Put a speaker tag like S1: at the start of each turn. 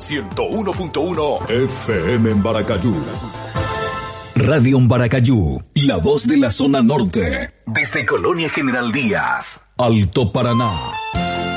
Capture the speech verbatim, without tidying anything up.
S1: ciento uno punto uno F M en Baracayú.
S2: Radio en Baracayú, la voz de la zona norte. Desde Colonia General Díaz, Alto Paraná.